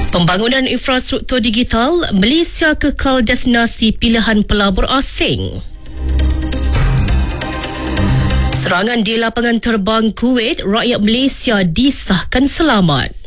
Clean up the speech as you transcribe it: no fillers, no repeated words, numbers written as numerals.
Pembangunan infrastruktur digital, Malaysia kekal destinasi pilihan pelabur asing. Serangan di lapangan terbang Kuwait, rakyat Malaysia disahkan selamat.